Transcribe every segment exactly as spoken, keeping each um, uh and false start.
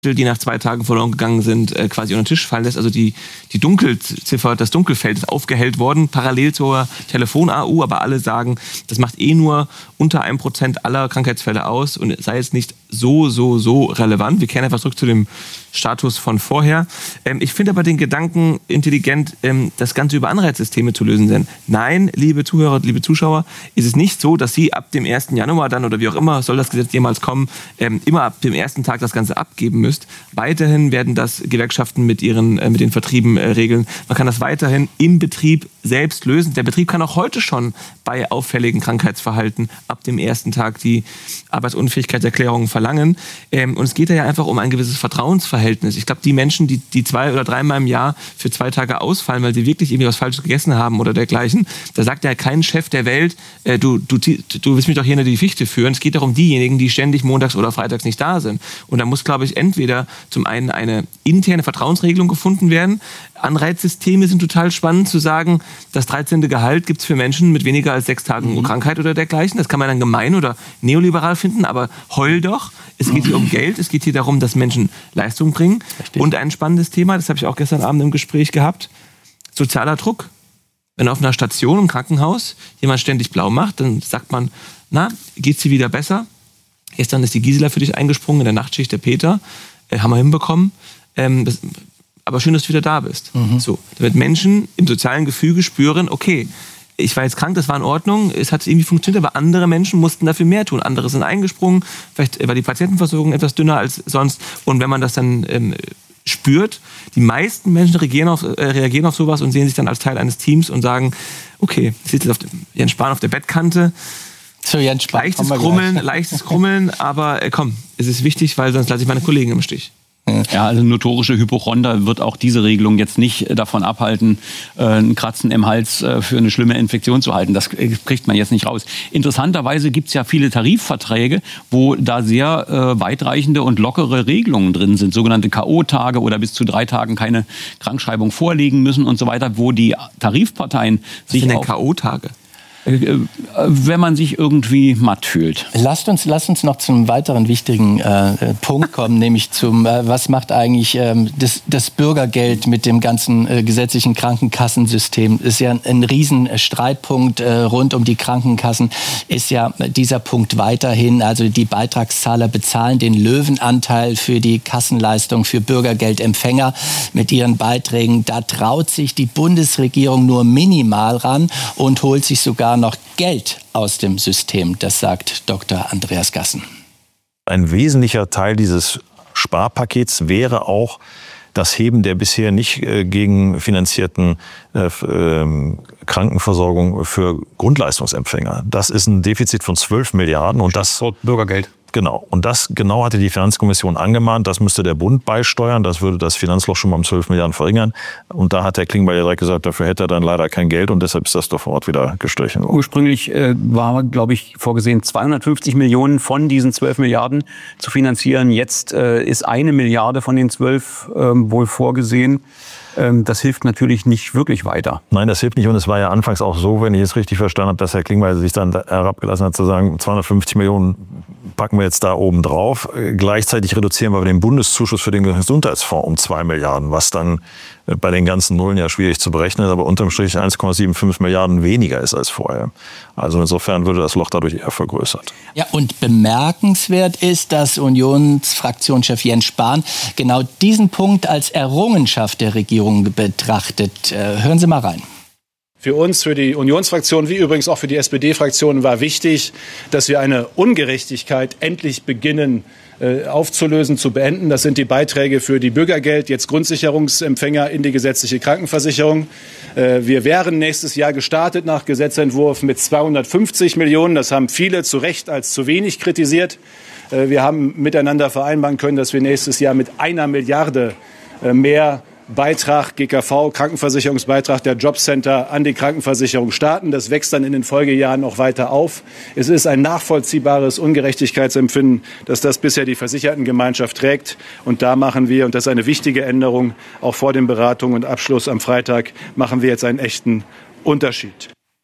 die nach zwei Tagen verloren gegangen sind, äh, quasi unter den Tisch fallen lässt. Also die, die Dunkelziffer, das Dunkelfeld ist aufgehellt worden, parallel zur Telefon-A U, aber alle sagen, das macht eh nur unter einem Prozent aller Krankheitsfälle aus und sei jetzt nicht so, so, so relevant. Wir kehren einfach zurück zu dem Status von vorher. Ähm, ich finde aber den Gedanken intelligent, ähm, das Ganze über Anreizsysteme zu lösen. Denn nein, liebe Zuhörer, liebe Zuschauer, ist es nicht so, dass Sie ab dem ersten Januar dann oder wie auch immer, soll das Gesetz jemals kommen, ähm, immer ab dem ersten Tag das Ganze abgeben müsst. Weiterhin werden das Gewerkschaften mit ihren äh, mit den Vertrieben äh, regeln. Man kann das weiterhin im Betrieb selbst lösen. Der Betrieb kann auch heute schon bei auffälligen Krankheitsverhalten ab dem ersten Tag die Arbeitsunfähigkeitserklärungen verlangen. Ähm, und es geht ja einfach um ein gewisses Vertrauensverhältnis. Ich glaube, die Menschen, die, die zwei oder dreimal im Jahr für zwei Tage ausfallen, weil sie wirklich irgendwie was Falsches gegessen haben oder dergleichen, da sagt ja kein Chef der Welt, äh, du, du, du willst mich doch hier in die Fichte führen. Es geht doch um diejenigen, die ständig montags oder freitags nicht da sind. Und da muss, glaube ich, entweder zum einen eine interne Vertrauensregelung gefunden werden. Anreizsysteme sind total spannend zu sagen, das dreizehnte Gehalt gibt es für Menschen mit weniger als sechs Tagen mhm. Krankheit oder dergleichen. Das kann man dann gemein oder neoliberal finden, aber heul doch. Es geht hier um Geld, es geht hier darum, dass Menschen Leistung bringen. Richtig. Und ein spannendes Thema, das habe ich auch gestern Abend im Gespräch gehabt, sozialer Druck. Wenn auf einer Station im Krankenhaus jemand ständig blau macht, dann sagt man, na, geht's dir wieder besser? Gestern ist die Gisela für dich eingesprungen, in der Nachtschicht der Peter. Äh, haben wir hinbekommen. Ähm, das, aber schön, dass du wieder da bist. Mhm. So, damit Menschen im sozialen Gefüge spüren, okay, ich war jetzt krank, das war in Ordnung, es hat irgendwie funktioniert, aber andere Menschen mussten dafür mehr tun. Andere sind eingesprungen, vielleicht war die Patientenversorgung etwas dünner als sonst. Und wenn man das dann ähm, spürt, die meisten Menschen reagieren auf, äh, reagieren auf sowas und sehen sich dann als Teil eines Teams und sagen, okay, ich sitze jetzt auf dem, Jens Spahn auf der Bettkante, so, Jens Spahn, leichtes Krummeln, leichtes Krummeln, aber äh, komm, es ist wichtig, weil sonst lasse ich meine Kollegen im Stich. Ja, also notorische Hypochonder wird auch diese Regelung jetzt nicht davon abhalten, ein Kratzen im Hals für eine schlimme Infektion zu halten. Das kriegt man jetzt nicht raus. Interessanterweise gibt es ja viele Tarifverträge, wo da sehr äh, weitreichende und lockere Regelungen drin sind, sogenannte K O-Tage oder bis zu drei Tagen keine Krankschreibung vorlegen müssen und so weiter, wo die Tarifparteien Was sich sind denn auch... K O-Tage? Wenn man sich irgendwie matt fühlt. Lasst uns, lasst uns noch zum weiteren wichtigen äh, Punkt kommen, nämlich zum, äh, was macht eigentlich ähm, das, das Bürgergeld mit dem ganzen äh, gesetzlichen Krankenkassensystem? Ist ja ein, ein riesen Streitpunkt äh, rund um die Krankenkassen, ist ja dieser Punkt weiterhin, also die Beitragszahler bezahlen den Löwenanteil für die Kassenleistung für Bürgergeldempfänger mit ihren Beiträgen. Da traut sich die Bundesregierung nur minimal ran und holt sich sogar noch Geld aus dem System. Das sagt Doktor Andreas Gassen. Ein wesentlicher Teil dieses Sparpakets wäre auch das Heben der bisher nicht äh, gegenfinanzierten äh, äh, Krankenversorgung für Grundleistungsempfänger. Das ist ein Defizit von zwölf Milliarden und das Bürgergeld. Genau. Und das genau hatte die Finanzkommission angemahnt. Das müsste der Bund beisteuern. Das würde das Finanzloch schon mal um zwölf Milliarden verringern. Und da hat Herr Klingbeil ja direkt gesagt, dafür hätte er dann leider kein Geld. Und deshalb ist das sofort wieder gestrichen worden. Ursprünglich äh, war, glaube ich, vorgesehen, zweihundertfünfzig Millionen von diesen zwölf Milliarden zu finanzieren. Jetzt äh, ist eine Milliarde von den zwölf äh, wohl vorgesehen. Das hilft natürlich nicht wirklich weiter. Nein, das hilft nicht. Und es war ja anfangs auch so, wenn ich es richtig verstanden habe, dass Herr Klingbeil sich dann herabgelassen hat, zu sagen, zweihundertfünfzig Millionen packen wir jetzt da oben drauf. Gleichzeitig reduzieren wir den Bundeszuschuss für den Gesundheitsfonds um zwei Milliarden, was dann bei den ganzen Nullen ja schwierig zu berechnen ist, aber unterm Strich eins Komma fünfundsiebzig Milliarden weniger ist als vorher. Also insofern würde das Loch dadurch eher vergrößert. Ja, und bemerkenswert ist, dass Unionsfraktionschef Jens Spahn genau diesen Punkt als Errungenschaft der Regierung betrachtet. Hören Sie mal rein. Für uns, für die Unionsfraktion, wie übrigens auch für die S P D-Fraktion, war wichtig, dass wir eine Ungerechtigkeit endlich beginnen äh, aufzulösen, zu beenden. Das sind die Beiträge für die Bürgergeld, jetzt Grundsicherungsempfänger in die gesetzliche Krankenversicherung. Äh, wir wären nächstes Jahr gestartet nach Gesetzentwurf mit zweihundertfünfzig Millionen. Das haben viele zu Recht als zu wenig kritisiert. Äh, wir haben miteinander vereinbaren können, dass wir nächstes Jahr mit einer Milliarde äh, mehr Beitrag, G K V, Krankenversicherungsbeitrag der Jobcenter an die Krankenversicherung starten. Das wächst dann in den Folgejahren auch weiter auf. Es ist ein nachvollziehbares Ungerechtigkeitsempfinden, dass das bisher die Versichertengemeinschaft trägt. Und da machen wir, und das ist eine wichtige Änderung, auch vor den Beratungen und Abschluss am Freitag, machen wir jetzt einen echten Unterschied.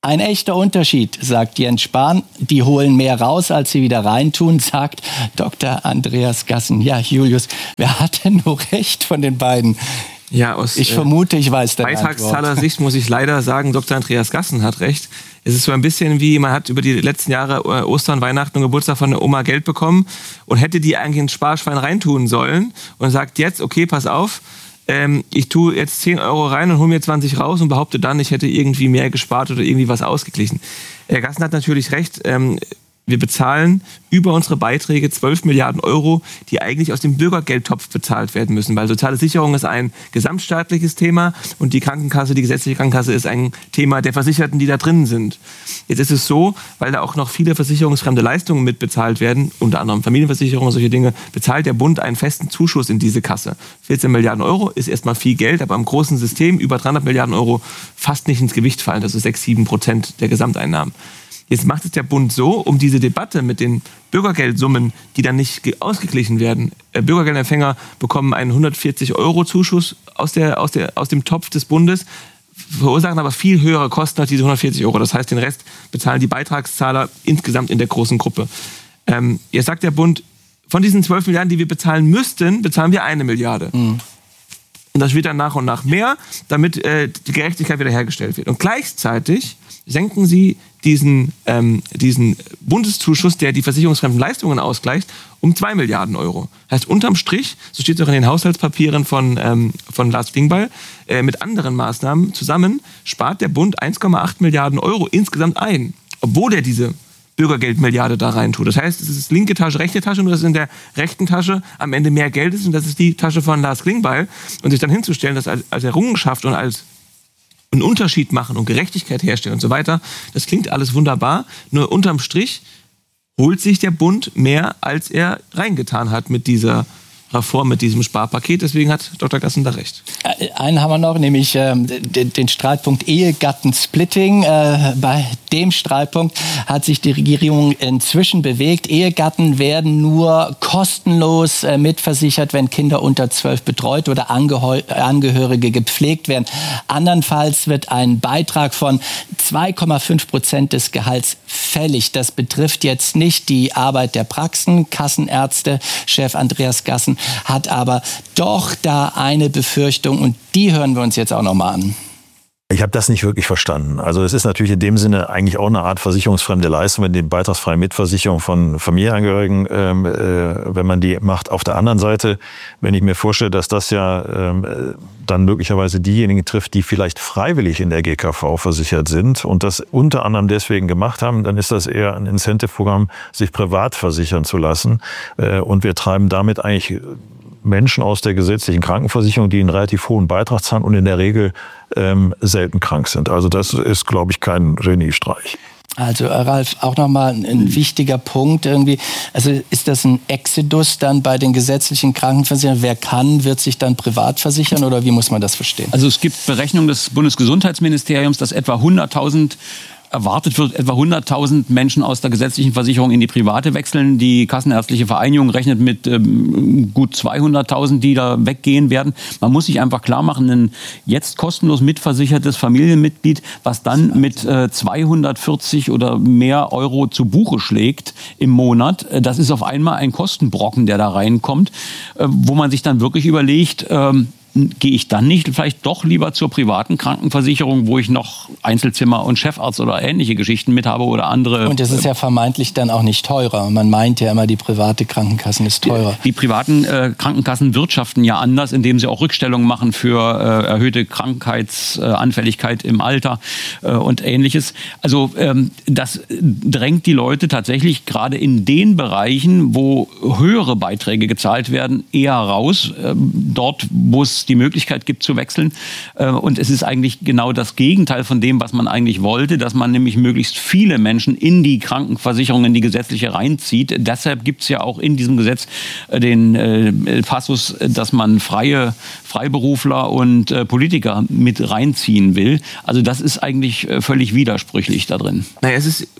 Ein echter Unterschied, sagt Jens Spahn. Die holen mehr raus, als sie wieder reintun, sagt Doktor Andreas Gassen. Ja, Julius, wer hat denn nur recht von den beiden? Ja, aus ich vermute, ich weiß deine Beitragszahler-Sicht muss ich leider sagen, Doktor Andreas Gassen hat recht. Es ist so ein bisschen wie, man hat über die letzten Jahre Ostern, Weihnachten und Geburtstag von der Oma Geld bekommen und hätte die eigentlich ins Sparschwein reintun sollen und sagt jetzt, okay, pass auf, ähm, ich tue jetzt zehn Euro rein und hole mir zwanzig raus und behaupte dann, ich hätte irgendwie mehr gespart oder irgendwie was ausgeglichen. Herr Gassen hat natürlich recht, ähm, wir bezahlen über unsere Beiträge zwölf Milliarden Euro, die eigentlich aus dem Bürgergeldtopf bezahlt werden müssen. Weil soziale Sicherung ist ein gesamtstaatliches Thema und die Krankenkasse, die gesetzliche Krankenkasse ist ein Thema der Versicherten, die da drin sind. Jetzt ist es so, weil da auch noch viele versicherungsfremde Leistungen mitbezahlt werden, unter anderem Familienversicherung und solche Dinge, bezahlt der Bund einen festen Zuschuss in diese Kasse. vierzehn Milliarden Euro ist erstmal viel Geld, aber im großen System über dreihundert Milliarden Euro fast nicht ins Gewicht fallen. Das ist sechs, sieben Prozent der Gesamteinnahmen. Jetzt macht es der Bund so, um diese Debatte mit den Bürgergeldsummen, die dann nicht ausgeglichen werden. Bürgergeldempfänger bekommen einen hundertvierzig Euro Zuschuss aus, der, aus, der, aus dem Topf des Bundes, verursachen aber viel höhere Kosten als diese hundertvierzig Euro. Das heißt, den Rest bezahlen die Beitragszahler insgesamt in der großen Gruppe. Ähm, jetzt sagt der Bund, von diesen zwölf Milliarden, die wir bezahlen müssten, bezahlen wir eine Milliarde. Mhm. Und das wird dann nach und nach mehr, damit äh, die Gerechtigkeit wiederhergestellt wird. Und gleichzeitig senken sie diesen, ähm, diesen Bundeszuschuss, der die versicherungsfremden Leistungen ausgleicht, um zwei Milliarden Euro. Heißt, unterm Strich, so steht es auch in den Haushaltspapieren von, ähm, von Lars Klingbeil, äh, mit anderen Maßnahmen zusammen spart der Bund eins Komma acht Milliarden Euro insgesamt ein, obwohl er diese Bürgergeldmilliarde da rein tut. Das heißt, es ist linke Tasche, rechte Tasche, nur dass es in der rechten Tasche am Ende mehr Geld ist und das ist die Tasche von Lars Klingbeil. Und sich dann hinzustellen, das als, als Errungenschaft und als einen Unterschied machen und Gerechtigkeit herstellen und so weiter, das klingt alles wunderbar, nur unterm Strich holt sich der Bund mehr, als er reingetan hat mit dieser Reform, mit diesem Sparpaket. Deswegen hat Doktor Gassen da recht. Einen haben wir noch, nämlich ähm, den, den Streitpunkt Ehegattensplitting. Äh, bei dem Streitpunkt hat sich die Regierung inzwischen bewegt. Ehegatten werden nur kostenlos äh, mitversichert, wenn Kinder unter zwölf betreut oder Angeheu- Angehörige gepflegt werden. Andernfalls wird ein Beitrag von zwei Komma fünf Prozent des Gehalts fällig. Das betrifft jetzt nicht die Arbeit der Praxen. Kassenärzte, Chef Andreas Gassen hat aber doch da eine Befürchtung und die hören wir uns jetzt auch noch mal an. Ich habe das nicht wirklich verstanden. Also es ist natürlich in dem Sinne eigentlich auch eine Art versicherungsfremde Leistung, wenn die beitragsfreie Mitversicherung von Familienangehörigen, ähm, äh, wenn man die macht. Auf der anderen Seite, wenn ich mir vorstelle, dass das ja ähm, dann möglicherweise diejenigen trifft, die vielleicht freiwillig in der G K V versichert sind und das unter anderem deswegen gemacht haben, dann ist das eher ein Incentive-Programm, sich privat versichern zu lassen. Äh, und wir treiben damit eigentlich Menschen aus der gesetzlichen Krankenversicherung, die einen relativ hohen Beitrag zahlen und in der Regel ähm, selten krank sind. Also das ist, glaube ich, kein Geniestreich. Also Ralf, auch nochmal ein wichtiger Punkt irgendwie. Also ist das ein Exodus dann bei den gesetzlichen Krankenversicherern? Wer kann, wird sich dann privat versichern oder wie muss man das verstehen? Also es gibt Berechnungen des Bundesgesundheitsministeriums, dass etwa hunderttausend erwartet wird, etwa hunderttausend Menschen aus der gesetzlichen Versicherung in die private wechseln. Die Kassenärztliche Vereinigung rechnet mit ähm, gut zweihunderttausend, die da weggehen werden. Man muss sich einfach klar machen, ein jetzt kostenlos mitversichertes Familienmitglied, was dann mit äh, zweihundertvierzig oder mehr Euro zu Buche schlägt im Monat, äh, das ist auf einmal ein Kostenbrocken, der da reinkommt, äh, wo man sich dann wirklich überlegt, ähm, gehe ich dann nicht vielleicht doch lieber zur privaten Krankenversicherung, wo ich noch Einzelzimmer und Chefarzt oder ähnliche Geschichten mit habe oder andere. Und es ist ja vermeintlich dann auch nicht teurer. Man meint ja immer, die private Krankenkassen ist teurer. Die, die privaten äh, Krankenkassen wirtschaften ja anders, indem sie auch Rückstellungen machen für äh, erhöhte Krankheitsanfälligkeit im Alter äh, und Ähnliches. Also ähm, das drängt die Leute tatsächlich gerade in den Bereichen, wo höhere Beiträge gezahlt werden, eher raus. Äh, dort, wo es die Möglichkeit gibt zu wechseln. Und es ist eigentlich genau das Gegenteil von dem, was man eigentlich wollte, dass man nämlich möglichst viele Menschen in die Krankenversicherung, in die gesetzliche reinzieht. Deshalb gibt es ja auch in diesem Gesetz den äh, Passus, dass man freie Freiberufler und äh, Politiker mit reinziehen will. Also das ist eigentlich völlig widersprüchlich da drin. Naja, es ist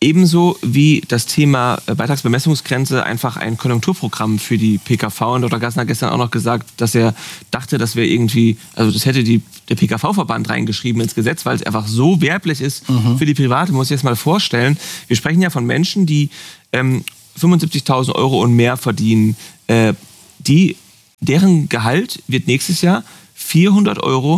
Ebenso wie das Thema Beitragsbemessungsgrenze einfach ein Konjunkturprogramm für die P K V. Und Doktor Gassner hat gestern auch noch gesagt, dass er dachte, dass wir irgendwie, also das hätte die, der P K V-Verband reingeschrieben ins Gesetz, weil es einfach so werblich ist mhm. für die Private. Man muss sich das mal vorstellen. Wir sprechen ja von Menschen, die ähm, fünfundsiebzigtausend Euro und mehr verdienen. Äh, die, deren Gehalt wird nächstes Jahr vierhundert Euro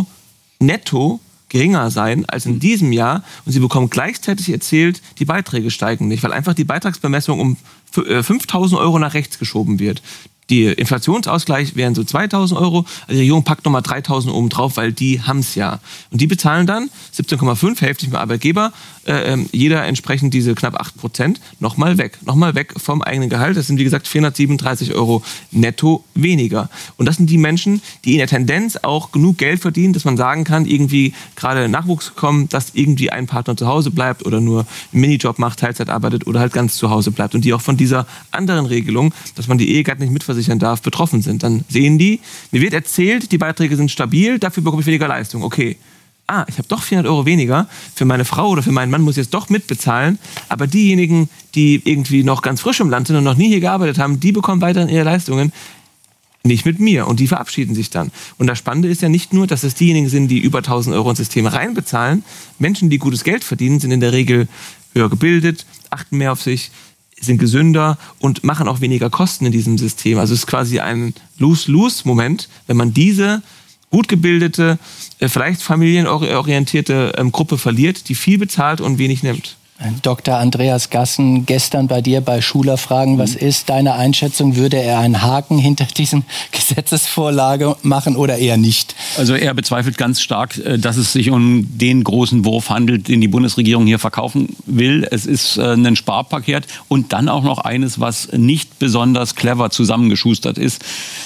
netto geringer sein als in diesem Jahr und sie bekommen gleichzeitig erzählt, die Beiträge steigen nicht, weil einfach die Beitragsbemessung um fünftausend Euro nach rechts geschoben wird. Die Inflationsausgleich wären so zweitausend Euro, also die Regierung packt nochmal dreitausend oben drauf, weil die haben's ja. Und die bezahlen dann siebzehn Komma fünf, hälftig mit Arbeitgeber, äh, jeder entsprechend diese knapp acht Prozent, nochmal weg. Nochmal weg vom eigenen Gehalt. Das sind, wie gesagt, vierhundertsiebenunddreißig Euro netto weniger. Und das sind die Menschen, die in der Tendenz auch genug Geld verdienen, dass man sagen kann, irgendwie gerade Nachwuchs kommen, dass irgendwie ein Partner zu Hause bleibt oder nur einen Minijob macht, Teilzeit arbeitet oder halt ganz zu Hause bleibt. Und die auch von dieser anderen Regelung, dass man die Ehegatten nicht mitversichern darf, betroffen sind. Dann sehen die, mir wird erzählt, die Beiträge sind stabil, dafür bekomme ich weniger Leistung. Okay, ah, ich habe doch vierhundert Euro weniger, für meine Frau oder für meinen Mann muss ich jetzt doch mitbezahlen, aber diejenigen, die irgendwie noch ganz frisch im Land sind und noch nie hier gearbeitet haben, die bekommen weiterhin ihre Leistungen, nicht mit mir. Und die verabschieden sich dann. Und das Spannende ist ja nicht nur, dass es diejenigen sind, die über tausend Euro ins System reinbezahlen. Menschen, die gutes Geld verdienen, sind in der Regel höher gebildet, achten mehr auf sich, sind gesünder und machen auch weniger Kosten in diesem System. Also es ist quasi ein Lose-Lose-Moment, wenn man diese gut gebildete, vielleicht familienorientierte Gruppe verliert, die viel bezahlt und wenig nimmt. Doktor Andreas Gassen, gestern bei dir bei Schuler fragen, was ist deine Einschätzung? Würde er einen Haken hinter diesen Gesetzesvorlage machen oder eher nicht? Also er bezweifelt ganz stark, dass es sich um den großen Wurf handelt, den die Bundesregierung hier verkaufen will. Es ist ein Sparpaket und dann auch noch eines, was nicht besonders clever zusammengeschustert ist.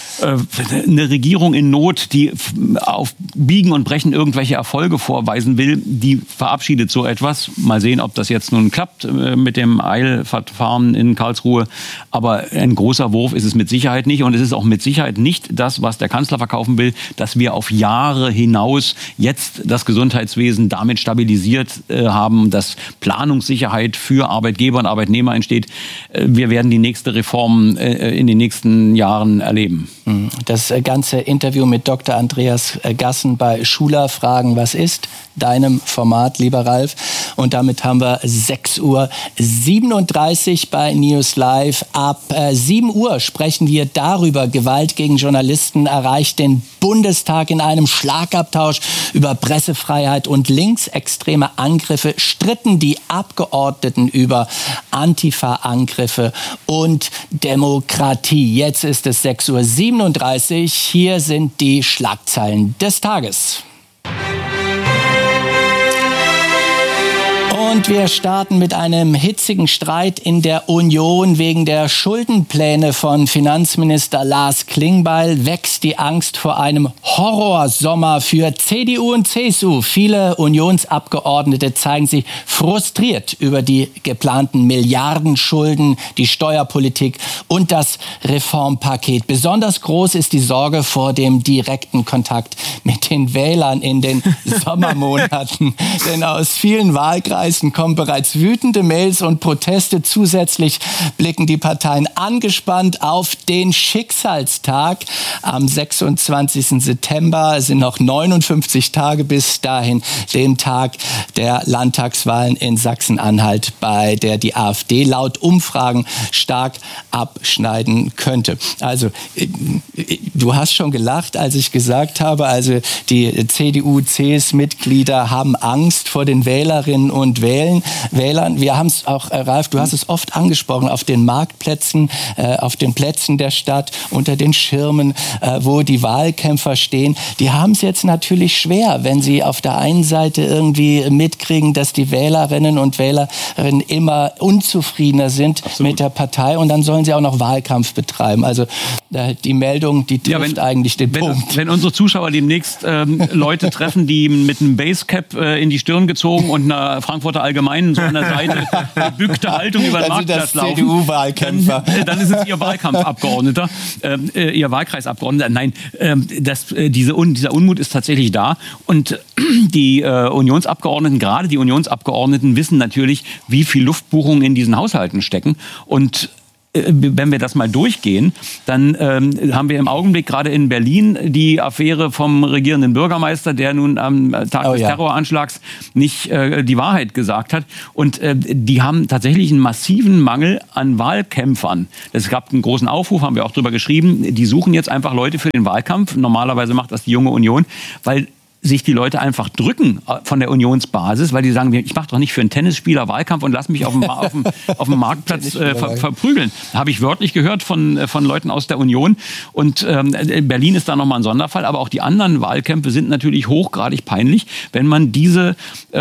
Eine Regierung in Not, die auf Biegen und Brechen irgendwelche Erfolge vorweisen will, die verabschiedet so etwas. Mal sehen, ob das jetzt nun klappt mit dem Eilverfahren in Karlsruhe. Aber ein großer Wurf ist es mit Sicherheit nicht. Und es ist auch mit Sicherheit nicht das, was der Kanzler verkaufen will, dass wir auf Jahre hinaus jetzt das Gesundheitswesen damit stabilisiert haben, dass Planungssicherheit für Arbeitgeber und Arbeitnehmer entsteht. Wir werden die nächste Reform in den nächsten Jahren erleben. Das ganze Interview mit Doktor Andreas Gassen bei Schuler fragen, was ist? Deinem Format, lieber Ralf. Und damit haben wir sechs Uhr siebenunddreißig bei News Live. Ab äh, sieben Uhr sprechen wir darüber. Gewalt gegen Journalisten erreicht den Bundestag in einem Schlagabtausch über Pressefreiheit und linksextreme Angriffe. Stritten die Abgeordneten über Antifa-Angriffe und Demokratie. Jetzt ist es sechs Uhr siebenunddreißig. Hier sind die Schlagzeilen des Tages. Und wir starten mit einem hitzigen Streit in der Union wegen der Schuldenpläne von Finanzminister Lars Klingbeil. Wächst die Angst vor einem Horrorsommer für C D U und C S U. Viele Unionsabgeordnete zeigen sich frustriert über die geplanten Milliardenschulden, die Steuerpolitik und das Reformpaket. Besonders groß ist die Sorge vor dem direkten Kontakt mit den Wählern in den Sommermonaten. Denn aus vielen Wahlkreisen kommen bereits wütende Mails und Proteste. Zusätzlich blicken die Parteien angespannt auf den Schicksalstag. Am sechsundzwanzigsten September sind noch neunundfünfzig Tage bis dahin, den Tag der Landtagswahlen in Sachsen-Anhalt, bei der die AfD laut Umfragen stark abschneiden könnte. Also, du hast schon gelacht, als ich gesagt habe, also die C D U, C S U-Mitglieder haben Angst vor den Wählerinnen und Wählern. Wählern. Wir haben es auch, äh, Ralf, du hast es oft angesprochen, auf den Marktplätzen, äh, auf den Plätzen der Stadt, unter den Schirmen, äh, wo die Wahlkämpfer stehen. Die haben es jetzt natürlich schwer, wenn sie auf der einen Seite irgendwie mitkriegen, dass die Wählerinnen und Wählerinnen immer unzufriedener sind Absolut. Mit der Partei und dann sollen sie auch noch Wahlkampf betreiben. Also äh, die Meldung, die trifft ja, wenn, eigentlich den wenn, Punkt. Wenn unsere Zuschauer demnächst ähm, Leute treffen, die mit einem Basecap äh, in die Stirn gezogen und einer Frankfurter Frankfurter Allgemeinen so an der Seite gebückte Haltung über den Marktplatz laufen. C D U-Wahlkämpfer. Dann, dann ist es Ihr Wahlkampfabgeordneter, äh, Ihr Wahlkreisabgeordneter. Nein, äh, das, äh, diese Un, dieser Unmut ist tatsächlich da. Und die äh, Unionsabgeordneten, gerade die Unionsabgeordneten, wissen natürlich, wie viel Luftbuchungen in diesen Haushalten stecken. Und wenn wir das mal durchgehen, dann ähm, haben wir im Augenblick gerade in Berlin die Affäre vom regierenden Bürgermeister, der nun am Tag oh, des ja. Terroranschlags nicht äh, die Wahrheit gesagt hat. Und äh, die haben tatsächlich einen massiven Mangel an Wahlkämpfern. Es gab einen großen Aufruf, haben wir auch drüber geschrieben. Die suchen jetzt einfach Leute für den Wahlkampf. Normalerweise macht das die Junge Union, weil sich die Leute einfach drücken von der Unionsbasis, weil die sagen, ich mache doch nicht für einen Tennisspieler Wahlkampf und lass mich auf dem, auf dem, auf dem Marktplatz äh, ver, verprügeln. Habe ich wörtlich gehört von, von Leuten aus der Union. Und ähm, Berlin ist da nochmal ein Sonderfall, aber auch die anderen Wahlkämpfe sind natürlich hochgradig peinlich, wenn man diese,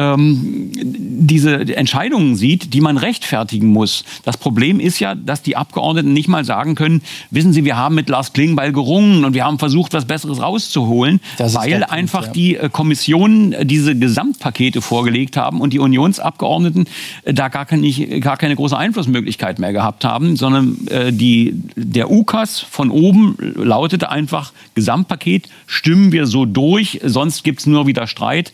ähm, diese Entscheidungen sieht, die man rechtfertigen muss. Das Problem ist ja, dass die Abgeordneten nicht mal sagen können, wissen Sie, wir haben mit Lars Klingbeil gerungen und wir haben versucht, was Besseres rauszuholen, weil einfach ja. die Kommissionen diese Gesamtpakete vorgelegt haben und die Unionsabgeordneten da gar keine, gar keine große Einflussmöglichkeit mehr gehabt haben, sondern äh, die, der U K A S von oben lautete einfach, Gesamtpaket stimmen wir so durch, sonst gibt's nur wieder Streit.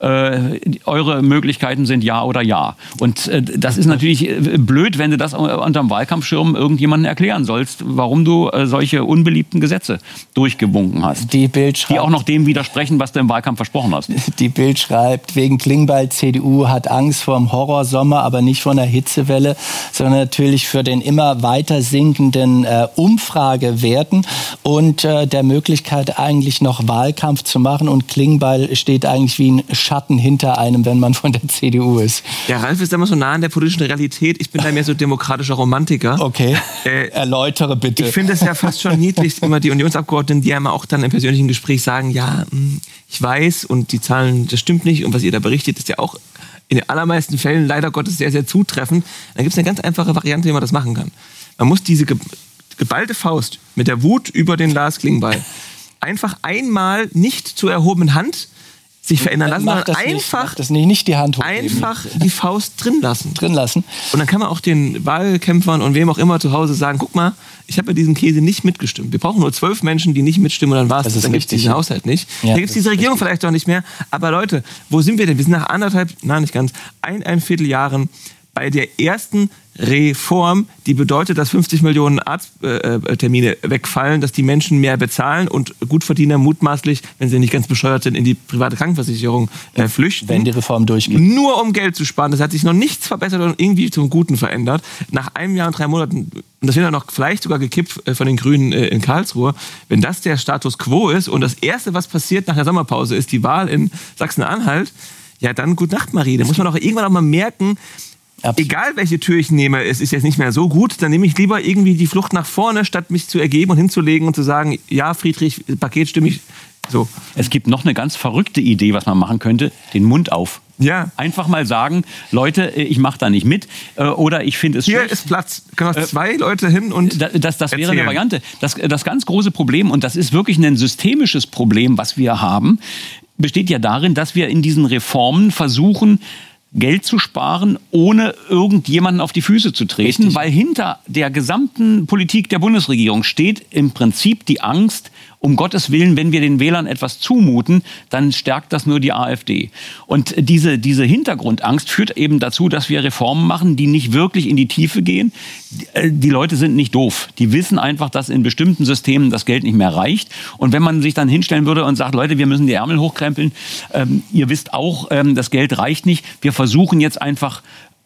Äh, eure Möglichkeiten sind ja oder ja. Und äh, das ist natürlich blöd, wenn du das unterm Wahlkampfschirm irgendjemandem erklären sollst, warum du äh, solche unbeliebten Gesetze durchgewunken hast. Die Bild schreibt, die auch noch dem widersprechen, was du im Wahlkampf versprochen hast. Die Bild schreibt, wegen Klingbeil, C D U hat Angst vor dem Horrorsommer, aber nicht vor einer Hitzewelle, sondern natürlich für den immer weiter sinkenden äh, Umfragewerten und äh, der Möglichkeit eigentlich noch Wahlkampf zu machen. Und Klingbeil steht eigentlich wie ein Schatten hinter einem, wenn man von der C D U ist. Ja, Ralf ist immer so nah an der politischen Realität. Ich bin da mehr so demokratischer Romantiker. Okay, äh, erläutere bitte. Ich finde es ja fast schon niedlich, immer die Unionsabgeordneten, die einmal auch dann im persönlichen Gespräch sagen, ja, ich weiß und die Zahlen, das stimmt nicht und was ihr da berichtet, ist ja auch in den allermeisten Fällen leider Gottes sehr, sehr zutreffend. Dann gibt es eine ganz einfache Variante, wie man das machen kann. Man muss diese ge- geballte Faust mit der Wut über den Lars Klingbeil einfach einmal nicht zur erhobenen Hand sich verändern lassen, sondern einfach, das nicht, nicht die Hand einfach die Faust drin lassen. Drin lassen. Und dann kann man auch den Wahlkämpfern und wem auch immer zu Hause sagen, guck mal, ich habe bei diesem Käse nicht mitgestimmt. Wir brauchen nur zwölf Menschen, die nicht mitstimmen und dann war es. Dann gibt es diesen Haushalt nicht. Ja, dann gibt es diese Regierung richtig. Vielleicht auch nicht mehr. Aber Leute, wo sind wir denn? Wir sind nach anderthalb, nein nicht ganz, ein, ein Vierteljahren bei der ersten Reform, die bedeutet, dass fünfzig Millionen Arzttermine wegfallen, dass die Menschen mehr bezahlen und Gutverdiener mutmaßlich, wenn sie nicht ganz bescheuert sind, in die private Krankenversicherung äh, flüchten. Wenn die Reform durchgeht. Nur um Geld zu sparen. Das hat sich noch nichts verbessert und irgendwie zum Guten verändert. Nach einem Jahr und drei Monaten, und das wird ja noch vielleicht sogar gekippt von den Grünen in Karlsruhe, wenn das der Status quo ist und das Erste, was passiert nach der Sommerpause, ist die Wahl in Sachsen-Anhalt, ja dann gute Nacht, Marie. Da muss man auch irgendwann auch mal merken, absolut. Egal welche Tür ich nehme, es ist jetzt nicht mehr so gut, dann nehme ich lieber irgendwie die Flucht nach vorne, statt mich zu ergeben und hinzulegen und zu sagen, ja Friedrich, Paket stimme ich so. Es gibt noch eine ganz verrückte Idee, was man machen könnte, den Mund auf. Ja. Einfach mal sagen, Leute, ich mache da nicht mit oder ich finde es Hier schlecht. Ist Platz, können noch zwei Leute hin und Das, das, das wäre erzählen. eine Variante. Das, das ganz große Problem, und das ist wirklich ein systemisches Problem, was wir haben, besteht ja darin, dass wir in diesen Reformen versuchen, Geld zu sparen, ohne irgendjemanden auf die Füße zu treten, richtig. Weil hinter der gesamten Politik der Bundesregierung steht im Prinzip die Angst, um Gottes Willen, wenn wir den Wählern etwas zumuten, dann stärkt das nur die AfD. Und diese, diese Hintergrundangst führt eben dazu, dass wir Reformen machen, die nicht wirklich in die Tiefe gehen. Die Leute sind nicht doof. Die wissen einfach, dass in bestimmten Systemen das Geld nicht mehr reicht. Und wenn man sich dann hinstellen würde und sagt, Leute, wir müssen die Ärmel hochkrempeln, ähm, ihr wisst auch, ähm, das Geld reicht nicht. Wir versuchen jetzt einfach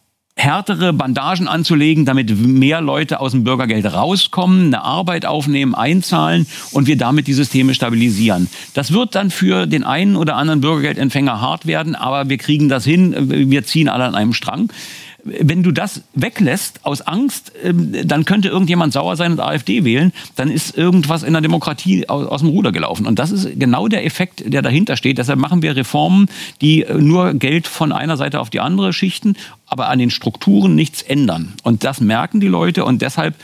härtere Bandagen anzulegen, damit mehr Leute aus dem Bürgergeld rauskommen, eine Arbeit aufnehmen, einzahlen und wir damit die Systeme stabilisieren. Das wird dann für den einen oder anderen Bürgergeldempfänger hart werden, aber wir kriegen das hin, wir ziehen alle an einem Strang. Wenn du das weglässt aus Angst, dann könnte irgendjemand sauer sein und AfD wählen, dann ist irgendwas in der Demokratie aus dem Ruder gelaufen. Und das ist genau der Effekt, der dahinter steht. Deshalb machen wir Reformen, die nur Geld von einer Seite auf die andere schichten, aber an den Strukturen nichts ändern. Und das merken die Leute und deshalb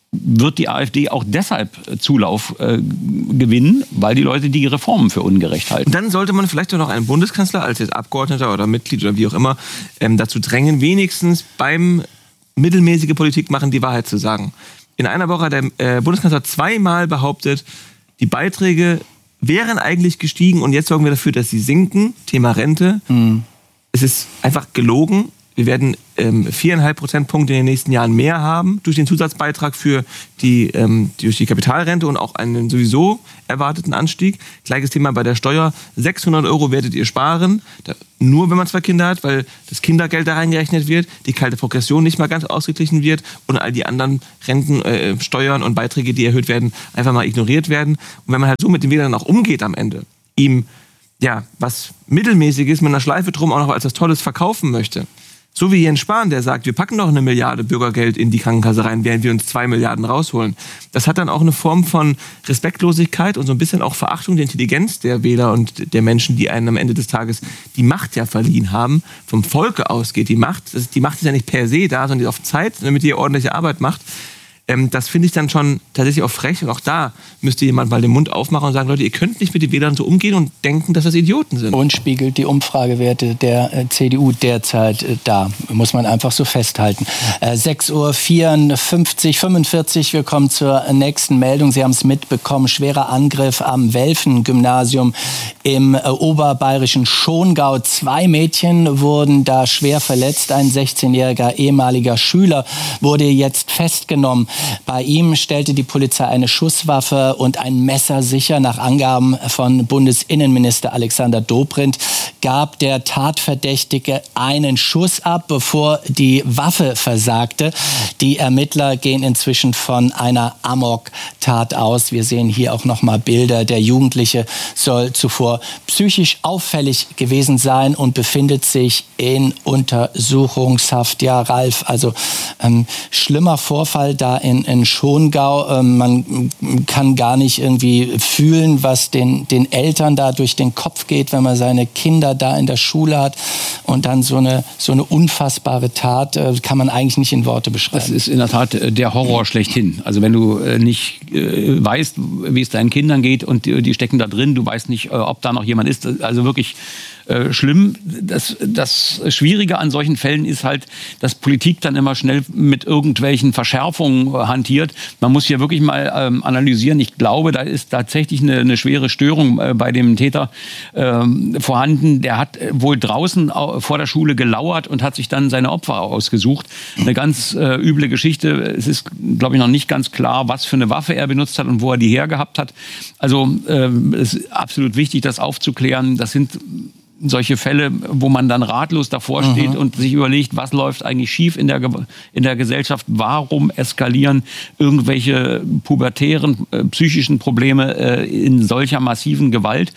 wird die AfD auch deshalb Zulauf äh, gewinnen, weil die Leute die Reformen für ungerecht halten. Und dann sollte man vielleicht auch noch einen Bundeskanzler als jetzt Abgeordneter oder Mitglied oder wie auch immer ähm, dazu drängen, wenigstens beim mittelmäßige Politik machen, die Wahrheit zu sagen. In einer Woche hat der äh, Bundeskanzler zweimal behauptet, die Beiträge wären eigentlich gestiegen und jetzt sorgen wir dafür, dass sie sinken. Thema Rente. Mhm. Es ist einfach gelogen. Wir werden ähm, viereinhalb Prozentpunkte in den nächsten Jahren mehr haben durch den Zusatzbeitrag für die, ähm, durch die Kapitalrente und auch einen sowieso erwarteten Anstieg. Gleiches Thema bei der Steuer. sechshundert Euro werdet ihr sparen. Da, nur wenn man zwei Kinder hat, weil das Kindergeld da reingerechnet wird, die kalte Progression nicht mal ganz ausgeglichen wird und all die anderen Renten, äh, Steuern und Beiträge, die erhöht werden, einfach mal ignoriert werden. Und wenn man halt so mit den Wählern auch umgeht am Ende, ihm ja was Mittelmäßiges mit einer Schleife drum auch noch als was Tolles verkaufen möchte, so wie Jens Spahn, der sagt, wir packen noch eine Milliarde Bürgergeld in die Krankenkasse rein, während wir uns zwei Milliarden rausholen. Das hat dann auch eine Form von Respektlosigkeit und so ein bisschen auch Verachtung der Intelligenz der Wähler und der Menschen, die einen am Ende des Tages die Macht ja verliehen haben. Vom Volke ausgeht die Macht. Das, die Macht ist ja nicht per se da, sondern die ist auf Zeit, damit ihr ordentliche Arbeit macht. Ähm, das finde ich dann schon tatsächlich auch frech. Und auch da müsste jemand mal den Mund aufmachen und sagen, Leute, ihr könnt nicht mit den Wählern so umgehen und denken, dass das Idioten sind. Und spiegelt die Umfragewerte der äh, C D U derzeit äh, da. Muss man einfach so festhalten. Äh, sechs Uhr vierundfünfzig, fünfundvierzig, wir kommen zur nächsten Meldung. Sie haben es mitbekommen, schwerer Angriff am Welfen-Gymnasium im äh, oberbayerischen Schongau. Zwei Mädchen wurden da schwer verletzt. Ein sechzehnjähriger ehemaliger Schüler wurde jetzt festgenommen. Bei ihm stellte die Polizei eine Schusswaffe und ein Messer sicher. Nach Angaben von Bundesinnenminister Alexander Dobrindt gab der Tatverdächtige einen Schuss ab, bevor die Waffe versagte. Die Ermittler gehen inzwischen von einer Amok-Tat aus. Wir sehen hier auch noch mal Bilder. Der Jugendliche soll zuvor psychisch auffällig gewesen sein und befindet sich in Untersuchungshaft. Ja, Ralf, also ähm, schlimmer Vorfall da in, in Schongau. Ähm, man kann gar nicht irgendwie fühlen, was den, den Eltern da durch den Kopf geht, wenn man seine Kinder da in der Schule hat. Und dann so eine, so eine unfassbare Tat, äh, kann man eigentlich nicht in Worte beschreiben. Das ist in der Tat der Horror schlechthin. Also wenn du äh, nicht äh, weißt, wie es deinen Kindern geht und die, die stecken da drin, du weißt nicht, äh, ob da noch jemand ist. Also wirklich äh, schlimm. Das, das Schwierige an solchen Fällen ist halt, dass Politik dann immer schnell mit irgendwelchen Verschärfungen äh, hantiert. Man muss hier wirklich mal ähm, analysieren. Ich glaube, da ist tatsächlich eine, eine schwere Störung äh, bei dem Täter äh, vorhanden. Der hat äh, wohl draußen äh, vor der Schule gelauert und hat sich dann seine Opfer ausgesucht. Eine ganz äh, üble Geschichte. Es ist, glaube ich, noch nicht ganz klar, was für eine Waffe er benutzt hat und wo er die hergehabt hat. Also äh, es ist absolut wichtig, das aufzuklären. Das sind solche Fälle, wo man dann ratlos davor steht mhm. und sich überlegt, was läuft eigentlich schief in der, in der Gesellschaft, warum eskalieren irgendwelche pubertären äh, psychischen Probleme äh, in solcher massiven Gewalt.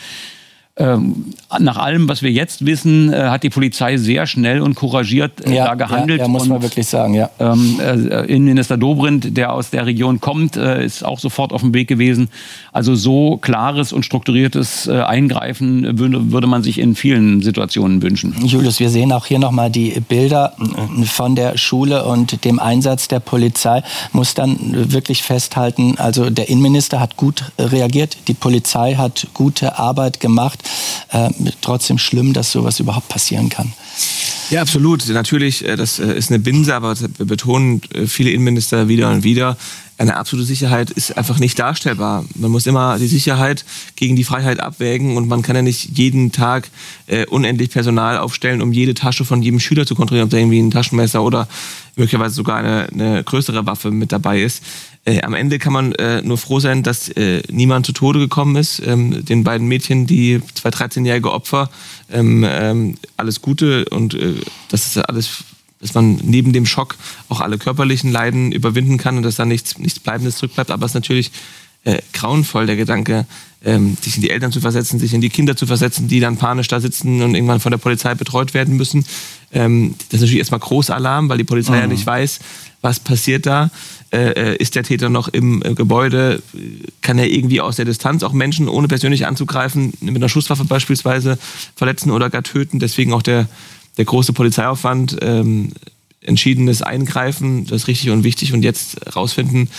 Ähm, nach allem, was wir jetzt wissen, äh, hat die Polizei sehr schnell und couragiert äh, ja, da gehandelt. Ja, ja, muss man und, wirklich sagen, ja. Ähm, äh, Innenminister Dobrindt, der aus der Region kommt, äh, ist auch sofort auf dem Weg gewesen. Also so klares und strukturiertes äh, Eingreifen würde, würde man sich in vielen Situationen wünschen. Julius, wir sehen auch hier nochmal die Bilder von der Schule und dem Einsatz der Polizei. Muss dann wirklich festhalten, also der Innenminister hat gut reagiert, die Polizei hat gute Arbeit gemacht. Äh, trotzdem schlimm, dass sowas überhaupt passieren kann. Ja, absolut. Natürlich, das ist eine Binse, aber wir betonen viele Innenminister wieder und wieder, eine absolute Sicherheit ist einfach nicht darstellbar. Man muss immer die Sicherheit gegen die Freiheit abwägen und man kann ja nicht jeden Tag äh, unendlich Personal aufstellen, um jede Tasche von jedem Schüler zu kontrollieren, ob da irgendwie ein Taschenmesser oder möglicherweise sogar eine, eine größere Waffe mit dabei ist. Äh, am Ende kann man äh, nur froh sein, dass äh, niemand zu Tode gekommen ist. Ähm, den beiden Mädchen, die zwei dreizehnjährige Opfer, ähm, ähm, alles Gute und äh, das ist alles, dass man neben dem Schock auch alle körperlichen Leiden überwinden kann und dass da nichts, nichts Bleibendes zurückbleibt. Aber es ist natürlich äh, grauenvoll, der Gedanke, ähm, sich in die Eltern zu versetzen, sich in die Kinder zu versetzen, die dann panisch da sitzen und irgendwann von der Polizei betreut werden müssen. Ähm, das ist natürlich erstmal Großalarm, weil die Polizei mhm. ja nicht weiß, was passiert da. Äh, ist der Täter noch im äh, Gebäude? Kann er irgendwie aus der Distanz auch Menschen, ohne persönlich anzugreifen, mit einer Schusswaffe beispielsweise verletzen oder gar töten? Deswegen auch der Der große Polizeiaufwand, ähm, entschiedenes Eingreifen, das ist richtig und wichtig. Und jetzt rausfinden,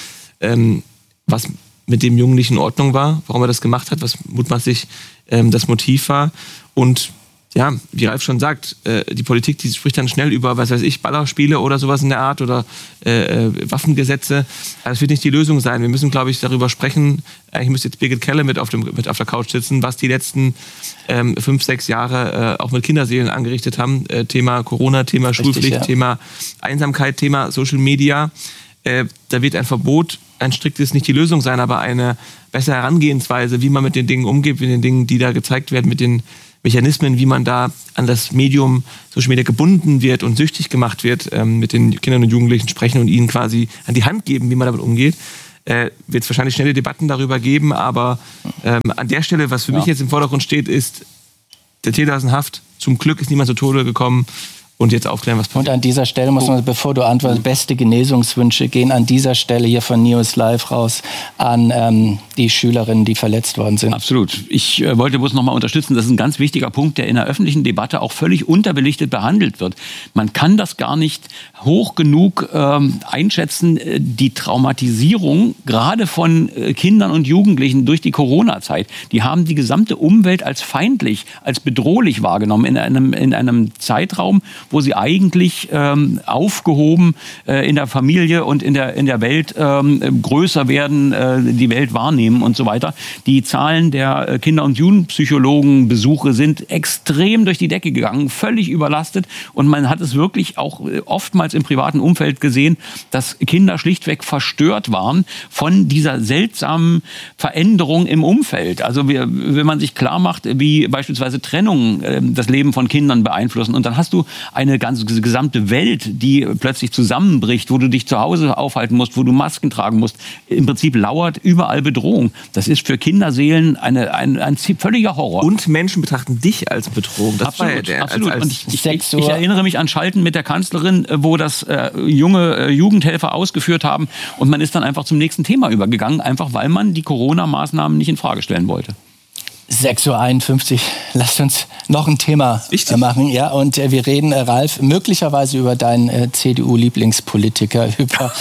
ähm, was mit dem Jungen nicht in Ordnung war, warum er das gemacht hat, was mutmaßlich ähm, das Motiv war. Und ja, wie Ralf schon sagt, äh, die Politik, die spricht dann schnell über, was weiß ich, Ballerspiele oder sowas in der Art oder äh, Waffengesetze. Das wird nicht die Lösung sein. Wir müssen, glaube ich, darüber sprechen. Eigentlich müsste jetzt Birgit Kelle mit auf, dem, mit auf der Couch sitzen, was die letzten ähm, fünf, sechs Jahre äh, auch mit Kinderseelen angerichtet haben. Äh, Thema Corona, Thema Richtig, Schulpflicht, ja. Thema Einsamkeit, Thema Social Media. Äh, da wird ein Verbot, ein striktes nicht die Lösung sein, aber eine bessere Herangehensweise, wie man mit den Dingen umgeht, mit den Dingen, die da gezeigt werden, mit den Mechanismen, wie man da an das Medium Social Media gebunden wird und süchtig gemacht wird, ähm, mit den Kindern und Jugendlichen sprechen und ihnen quasi an die Hand geben, wie man damit umgeht. Äh, wird es wahrscheinlich schnelle Debatten darüber geben, aber ähm, an der Stelle, was für ja. mich jetzt im Vordergrund steht, ist, der Täter ist in Haft. Zum Glück ist niemand zu Tode gekommen. Und jetzt aufklären, was passiert. Und an dieser Stelle muss man, bevor du antwortest, beste Genesungswünsche gehen an dieser Stelle hier von News Live raus an ähm, die Schülerinnen, die verletzt worden sind. Absolut. Ich äh, wollte bloß noch mal unterstützen, das ist ein ganz wichtiger Punkt, der in der öffentlichen Debatte auch völlig unterbelichtet behandelt wird. Man kann das gar nicht hoch genug ähm, einschätzen, die Traumatisierung gerade von äh, Kindern und Jugendlichen durch die Corona-Zeit. Die haben die gesamte Umwelt als feindlich, als bedrohlich wahrgenommen in einem, in einem Zeitraum, wo sie eigentlich ähm, aufgehoben äh, in der Familie und in der, in der Welt ähm, größer werden, äh, die Welt wahrnehmen und so weiter. Die Zahlen der äh, Kinder- und Jugendpsychologenbesuche sind extrem durch die Decke gegangen, völlig überlastet. Und man hat es wirklich auch äh, oftmals im privaten Umfeld gesehen, dass Kinder schlichtweg verstört waren von dieser seltsamen Veränderung im Umfeld. Also wir, wenn man sich klar macht, wie beispielsweise Trennungen äh, das Leben von Kindern beeinflussen. Und dann hast du eine ganze gesamte Welt, die plötzlich zusammenbricht, wo du dich zu Hause aufhalten musst, wo du Masken tragen musst. Im Prinzip lauert überall Bedrohung. Das ist für Kinderseelen eine, ein, ein völliger Horror. Und Menschen betrachten dich als Bedrohung. Das absolut, war ja der, absolut. Als, als Und ich, ich, ich erinnere mich an Schalten mit der Kanzlerin, wo das äh, junge äh, Jugendhelfer ausgeführt haben. Und man ist dann einfach zum nächsten Thema übergegangen, einfach weil man die Corona-Maßnahmen nicht in Frage stellen wollte. sechs Uhr einundfünfzig. Lasst uns noch ein Thema Richtig. machen. Ja, und äh, wir reden, äh, Ralf, möglicherweise über deinen äh, C D U-Lieblingspolitiker, über,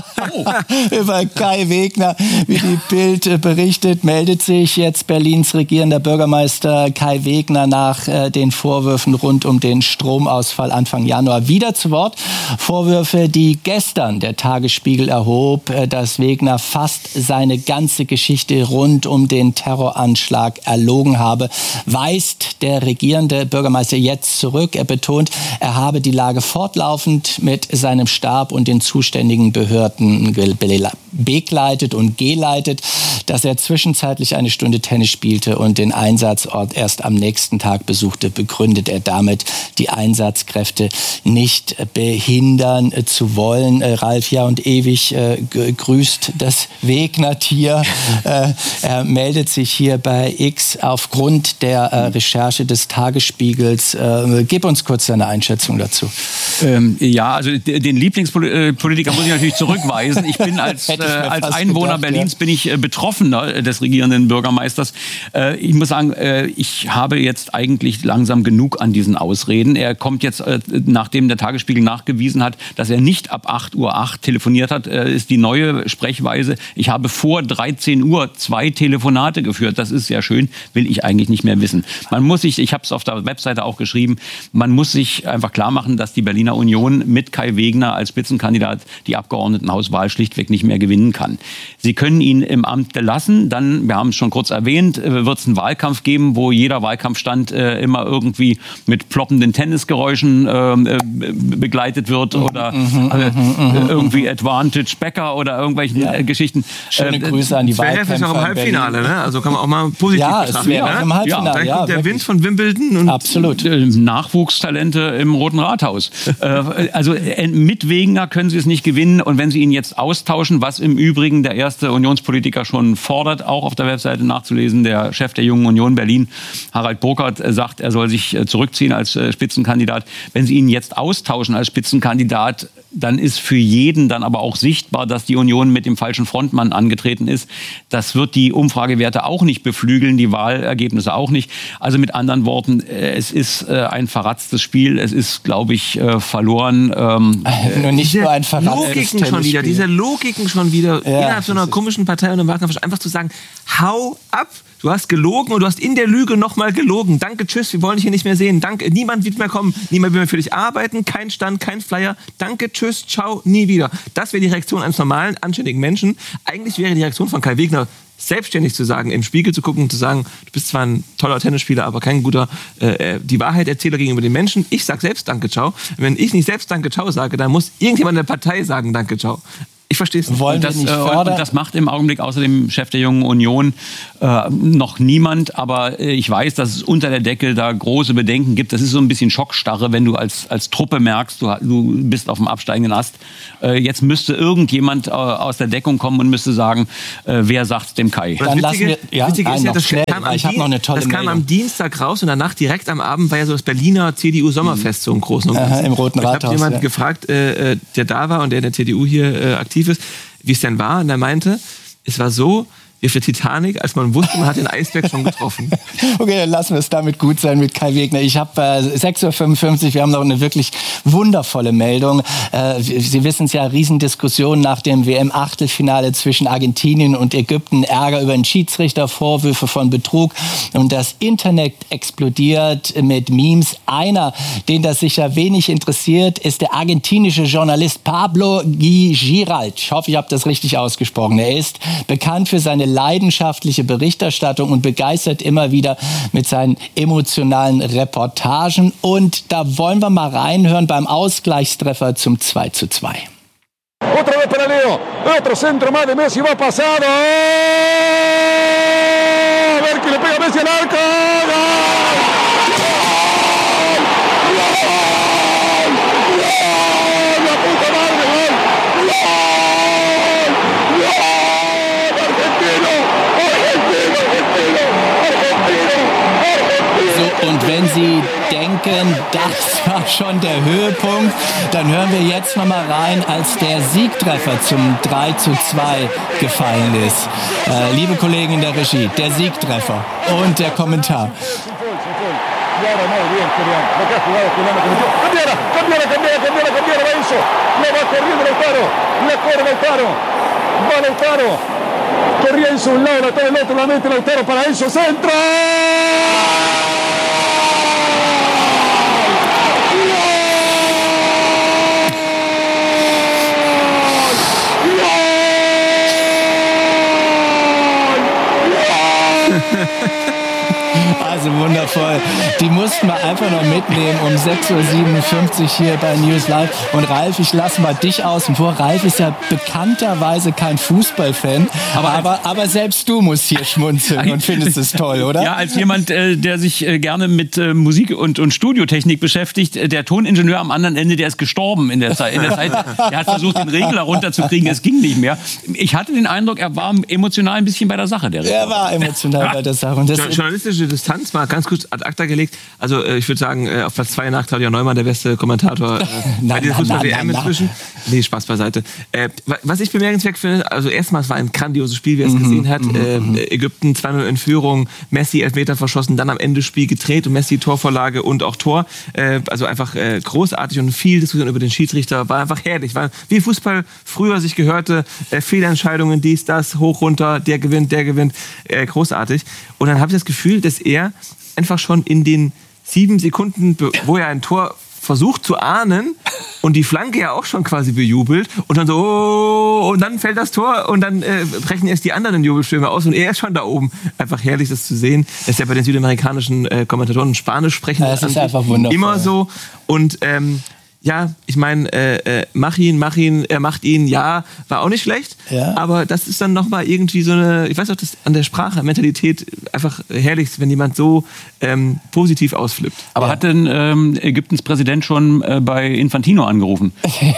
über Kai Wegner. Wie die Bild äh, berichtet, meldet sich jetzt Berlins regierender Bürgermeister Kai Wegner nach äh, den Vorwürfen rund um den Stromausfall Anfang Januar wieder zu Wort. Vorwürfe, die gestern der Tagesspiegel erhob, äh, dass Wegner fast seine ganze Geschichte rund um den Terroranschlag erlogen habe, weist der regierende Bürgermeister jetzt zurück. Er betont, er habe die Lage fortlaufend mit seinem Stab und den zuständigen Behörden begleitet und geleitet, dass er zwischenzeitlich eine Stunde Tennis spielte und den Einsatzort erst am nächsten Tag besuchte, begründet er damit, die Einsatzkräfte nicht behindern zu wollen. Äh, Ralf, ja und ewig äh, grüßt das Wegner-Tier. Äh, er meldet sich hier bei X aufgrund der äh, Recherche des Tagesspiegels. Äh, gib uns kurz deine Einschätzung dazu. Ähm, ja, also den Lieblingspolitiker muss ich natürlich zurückweisen. Ich bin als, äh, als Einwohner gedacht, Berlins ja. bin ich äh, Betroffener des regierenden Bürgermeisters. Äh, ich muss sagen, äh, ich habe jetzt eigentlich langsam genug an diesen Ausreden. Er kommt jetzt, äh, nachdem der Tagesspiegel nachgewiesen hat, dass er nicht ab acht Uhr acht telefoniert hat, äh, ist die neue Sprechweise. Ich habe vor dreizehn Uhr zwei Telefonate geführt. Das ist sehr schön, will ich eigentlich nicht mehr wissen. Man muss sich, ich habe es auf der Webseite auch geschrieben, man muss sich einfach klar machen, dass die Berliner Union mit Kai Wegner als Spitzenkandidat die Abgeordnetenhauswahl schlichtweg nicht mehr gewinnen kann. Sie können ihn im Amt lassen, dann, wir haben es schon kurz erwähnt, wird es einen Wahlkampf geben, wo jeder Wahlkampfstand äh, immer irgendwie mit ploppenden Tennisgeräuschen äh, begleitet wird oder äh, irgendwie Advantage Becker oder irgendwelchen ja. äh, Geschichten. Schöne Grüße an die Wahlkämpfer. Das wäre auch im Halbfinale, ne? Also kann man auch mal positiv ja, betrachten. Ja, es wäre auch im Halbfinale. Ja, dann ja, kommt der wirklich. Wind von Wimbledon. Und absolut. Nachwuchstalente im Roten Rathaus. äh, also äh, mit Wegner können sie es nicht gewinnen. Und wenn sie ihn jetzt austauschen, was im Übrigen der erste Unionspolitiker schon fordert, auch auf der Webseite nachzulesen, der Chef der Jungen Union Berlin, Harald Burkhardt, äh, sagt, er soll sich äh, zurückziehen als äh, Spitzenkandidat. Wenn sie ihn jetzt austauschen als Spitzenkandidat, dann ist für jeden dann aber auch sichtbar, dass die Union mit dem falschen Frontmann angetreten ist. Das wird die Umfragewerte auch nicht beflügeln, die Wahlergebnisse auch nicht. Also mit anderen Worten, es ist ein verratztes Spiel. Es ist, glaube ich, verloren. Ähm, nur nicht nur ein verratztes Logiken schon wieder, diese Logiken schon wieder ja, innerhalb so einer komischen Partei und einem Wahlkampf einfach zu sagen, hau ab. Du hast gelogen und du hast in der Lüge nochmal gelogen. Danke, tschüss, wir wollen dich hier nicht mehr sehen. Danke, niemand wird mehr kommen, niemand will mehr für dich arbeiten, kein Stand, kein Flyer. Danke, tschüss, ciao, nie wieder. Das wäre die Reaktion eines normalen, anständigen Menschen. Eigentlich wäre die Reaktion von Kai Wegner, selbstständig zu sagen, im Spiegel zu gucken und zu sagen, du bist zwar ein toller Tennisspieler, aber kein guter äh, die Wahrheiterzähler gegenüber den Menschen. Ich sag selbst Danke, ciao. Wenn ich nicht selbst Danke, ciao sage, dann muss irgendjemand in der Partei sagen Danke, ciao. Ich verstehe es nicht. Wollen und, das, wir nicht äh, fördern? und das macht im Augenblick außer dem Chef der Jungen Union äh, noch niemand. Aber äh, ich weiß, dass es unter der Decke da große Bedenken gibt. Das ist so ein bisschen Schockstarre, wenn du als, als Truppe merkst, du, du bist auf dem absteigenden Ast. Äh, jetzt müsste irgendjemand äh, aus der Deckung kommen und müsste sagen, äh, wer sagt dem Kai? Dann lassen wir, ja, Witzige nein, ist ja, noch das schnell, kam, am, ich habe noch eine tolle das kam Meldung. am Dienstag raus und danach direkt am Abend war ja so das Berliner C D U-Sommerfest so im Großen und Aha, Ganzen. im Roten Ich habe Rathaus, jemand ja. gefragt, äh, der da war und der in der C D U hier äh, aktiv ist, wie es denn war. Und er meinte, es war so wie auf der Titanic, als man wusste, man hat den Eisberg schon getroffen. Okay, dann lassen wir es damit gut sein mit Kai Wegner. Ich habe äh, sechs Uhr fünfundfünfzig, wir haben noch eine wirklich wundervolle Meldung. Äh, Sie wissen es ja, Riesendiskussion nach dem W M-Achtelfinale zwischen Argentinien und Ägypten. Ärger über den Schiedsrichter, Vorwürfe von Betrug. Und das Internet explodiert mit Memes. Einer, den das sicher wenig interessiert, ist der argentinische Journalist Pablo Giralt. Ich hoffe, ich habe das richtig ausgesprochen. Er ist bekannt für seine leidenschaftliche Berichterstattung und begeistert immer wieder mit seinen emotionalen Reportagen. Und da wollen wir mal reinhören beim Ausgleichstreffer zum zwei zu zwei. Otra vez para Leo, otro centro más de Messi, va pasado. A ver que le pega Messi al arco. So, und wenn Sie denken, das war schon der Höhepunkt, dann hören wir jetzt noch mal rein, als der Siegtreffer zum drei zu zwei gefallen ist. Äh, liebe Kollegen in der Regie, der Siegtreffer und der Kommentar. Corría Enzo un lado, todo el otro, la mete Lautaro para Enzo, centro. Also wundervoll. Die mussten wir einfach noch mitnehmen um sechs Uhr siebenundfünfzig hier bei News Live. Und Ralf, ich lasse mal dich außen vor. Ralf ist ja bekannterweise kein Fußballfan. Aber, aber, aber selbst du musst hier schmunzeln und findest es toll, oder? Ja, als jemand, äh, der sich äh, gerne mit äh, Musik und, und Studiotechnik beschäftigt, äh, der Toningenieur am anderen Ende, der ist gestorben in der Zeit. In der Zeit. Er hat versucht, den Regler runterzukriegen, es ging nicht mehr. Ich hatte den Eindruck, er war emotional ein bisschen bei der Sache. Der er war emotional bei der Sache. Und das journalistische Distanz mal ganz kurz ad acta gelegt. Also äh, ich würde sagen, äh, auf Platz zwei nach Claudia Neumann der beste Kommentator äh, bei dieser Fußball-W M inzwischen. Nee, Spaß beiseite. Äh, was ich bemerkenswert finde, also erstmal, es war ein grandioses Spiel, wer es mhm, gesehen hat. Äh, Ägypten zwei null in Führung, Messi Elfmeter verschossen, dann am Ende Spiel gedreht und Messi Torvorlage und auch Tor. Äh, also einfach äh, großartig und viel Diskussion über den Schiedsrichter. War einfach herrlich. War wie Fußball früher sich gehörte. Äh, Fehlentscheidungen, dies, das, hoch, runter, der gewinnt, der gewinnt. Äh, großartig. Und dann habe ich das Gefühl, dass er einfach schon in den sieben Sekunden, wo er ein Tor versucht zu ahnen und die Flanke ja auch schon quasi bejubelt und dann so, oh, und dann fällt das Tor und dann äh, brechen erst die anderen Jubelstürme aus und er ist schon da oben. Einfach herrlich, das zu sehen. Das ist ja bei den südamerikanischen äh, Kommentatoren Spanisch sprechen. Ja, das ist einfach wundervoll. Immer so. Und ähm, ja, ich meine, äh, äh, mach ihn, mach ihn, er macht ihn, ja, war auch nicht schlecht. Ja. Aber das ist dann nochmal irgendwie so eine, ich weiß auch, das an der Sprache, Mentalität einfach herrlich, wenn jemand so ähm, positiv ausflippt. Aber ja. hat denn ähm, Ägyptens Präsident schon äh, bei Infantino angerufen?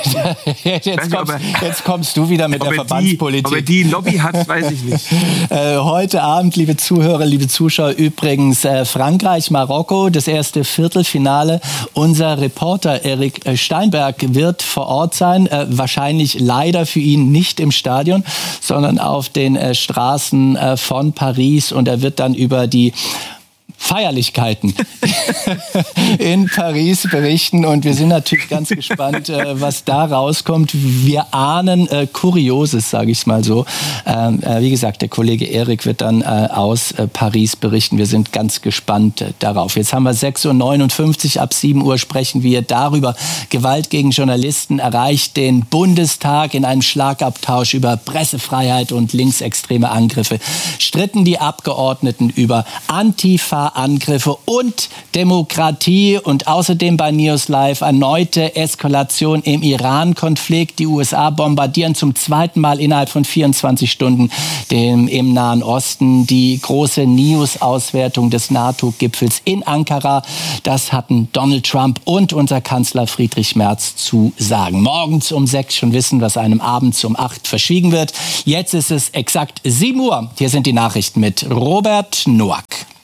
jetzt, nicht, kommst, er, jetzt kommst du wieder mit der Verbandspolitik. Die, ob er die Lobby hat, weiß ich nicht. äh, heute Abend, liebe Zuhörer, liebe Zuschauer, übrigens äh, Frankreich, Marokko, das erste Viertelfinale. Unser Reporter Eric Steinberg wird vor Ort sein, äh, wahrscheinlich leider für ihn nicht im Stadion, sondern auf den äh, Straßen äh, von Paris, und er wird dann über die Feierlichkeiten in Paris berichten, und wir sind natürlich ganz gespannt, äh, was da rauskommt. Wir ahnen äh, Kurioses, sage ich mal so. Ähm, äh, wie gesagt, der Kollege Erik wird dann äh, aus äh, Paris berichten. Wir sind ganz gespannt äh, darauf. Jetzt haben wir sechs Uhr neunundfünfzig, ab sieben Uhr sprechen wir darüber. Gewalt gegen Journalisten erreicht den Bundestag. In einem Schlagabtausch über Pressefreiheit und linksextreme Angriffe stritten die Abgeordneten über Antifa Angriffe und Demokratie, und außerdem bei News Live erneute Eskalation im Iran-Konflikt. Die U S A bombardieren zum zweiten Mal innerhalb von vierundzwanzig Stunden dem, im Nahen Osten. Die große News-Auswertung des NATO-Gipfels in Ankara, das hatten Donald Trump und unser Kanzler Friedrich Merz zu sagen. Morgens um sechs schon wissen, was einem abends um acht verschwiegen wird. Jetzt ist es exakt sieben Uhr. Hier sind die Nachrichten mit Robert Noack.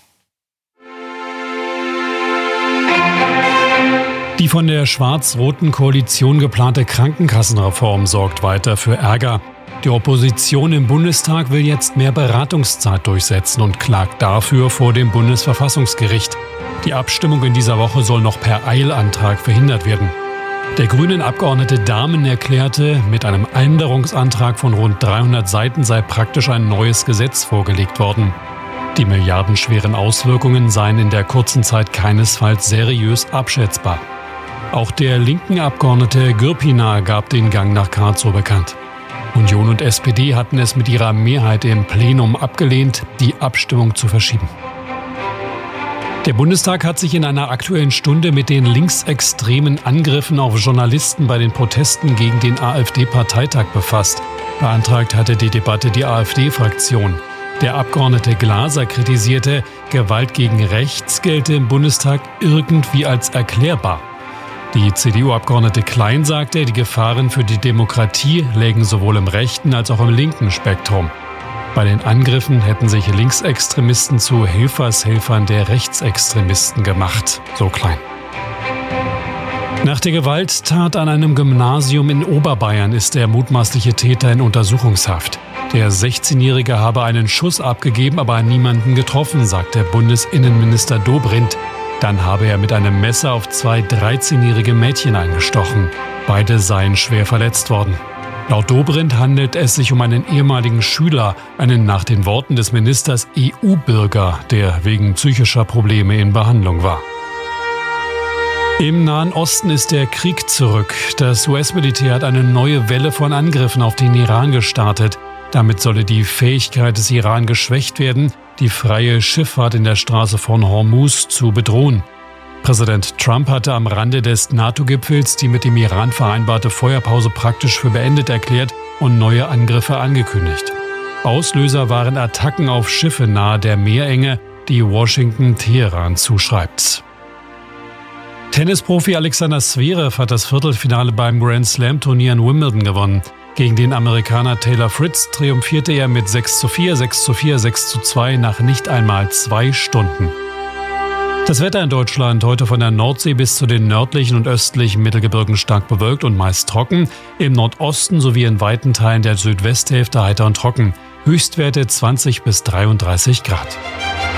Die von der schwarz-roten Koalition geplante Krankenkassenreform sorgt weiter für Ärger. Die Opposition im Bundestag will jetzt mehr Beratungszeit durchsetzen und klagt dafür vor dem Bundesverfassungsgericht. Die Abstimmung in dieser Woche soll noch per Eilantrag verhindert werden. Der Grünen-Abgeordnete Dahmen erklärte, mit einem Änderungsantrag von rund dreihundert Seiten sei praktisch ein neues Gesetz vorgelegt worden. Die milliardenschweren Auswirkungen seien in der kurzen Zeit keinesfalls seriös abschätzbar. Auch der linken Abgeordnete Gürpina gab den Gang nach Karlsruhe bekannt. Union und S P D hatten es mit ihrer Mehrheit im Plenum abgelehnt, die Abstimmung zu verschieben. Der Bundestag hat sich in einer Aktuellen Stunde mit den linksextremen Angriffen auf Journalisten bei den Protesten gegen den AfD-Parteitag befasst. Beantragt hatte die Debatte die AfD-Fraktion. Der Abgeordnete Glaser kritisierte, Gewalt gegen rechts gelte im Bundestag irgendwie als erklärbar. Die C D U-Abgeordnete Klein sagte, die Gefahren für die Demokratie lägen sowohl im rechten als auch im linken Spektrum. Bei den Angriffen hätten sich Linksextremisten zu Helfershelfern der Rechtsextremisten gemacht, so Klein. Nach der Gewalttat an einem Gymnasium in Oberbayern ist der mutmaßliche Täter in Untersuchungshaft. Der sechzehnjährige habe einen Schuss abgegeben, aber niemanden getroffen, sagt der Bundesinnenminister Dobrindt. Dann habe er mit einem Messer auf zwei dreizehnjährige Mädchen eingestochen. Beide seien schwer verletzt worden. Laut Dobrindt handelt es sich um einen ehemaligen Schüler, einen nach den Worten des Ministers E U-Bürger, der wegen psychischer Probleme in Behandlung war. Im Nahen Osten ist der Krieg zurück. Das U S-Militär hat eine neue Welle von Angriffen auf den Iran gestartet. Damit solle die Fähigkeit des Iran geschwächt werden, die freie Schifffahrt in der Straße von Hormuz zu bedrohen. Präsident Trump hatte am Rande des NATO-Gipfels die mit dem Iran vereinbarte Feuerpause praktisch für beendet erklärt und neue Angriffe angekündigt. Auslöser waren Attacken auf Schiffe nahe der Meerenge, die Washington Teheran zuschreibt. Tennisprofi Alexander Zverev hat das Viertelfinale beim Grand Slam-Turnier in Wimbledon gewonnen. Gegen den Amerikaner Taylor Fritz triumphierte er mit sechs zu vier, sechs zu vier, sechs zu zwei nach nicht einmal zwei Stunden. Das Wetter in Deutschland heute von der Nordsee bis zu den nördlichen und östlichen Mittelgebirgen stark bewölkt und meist trocken. Im Nordosten sowie in weiten Teilen der Südwesthälfte heiter und trocken. Höchstwerte zwanzig bis dreiunddreißig Grad.